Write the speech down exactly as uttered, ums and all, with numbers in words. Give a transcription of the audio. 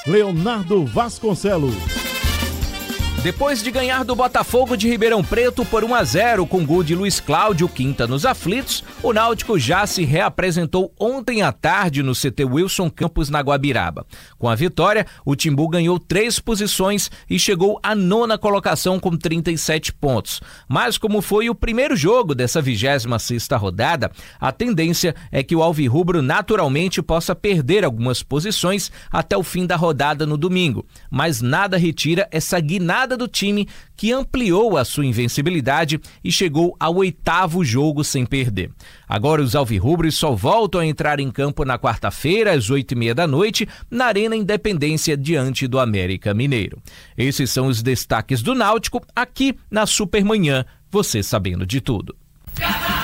Leonardo Vasconcelos. Depois de ganhar do Botafogo de Ribeirão Preto por um a zero com gol de Luiz Cláudio Quinta nos aflitos, o Náutico já se reapresentou ontem à tarde no C T Wilson Campos, na Guabiraba. Com a vitória, o Timbu ganhou três posições e chegou à nona colocação com trinta e sete pontos. Mas como foi o primeiro jogo dessa vigésima sexta rodada, a tendência é que o alvirrubro naturalmente possa perder algumas posições até o fim da rodada no domingo. Mas nada retira essa guinada do time, que ampliou a sua invencibilidade e chegou ao oitavo jogo sem perder. Agora os alvirrubros só voltam a entrar em campo na quarta-feira, às oito e meia da noite, na Arena Independência, diante do América Mineiro. Esses são os destaques do Náutico, aqui na Supermanhã, você sabendo de tudo.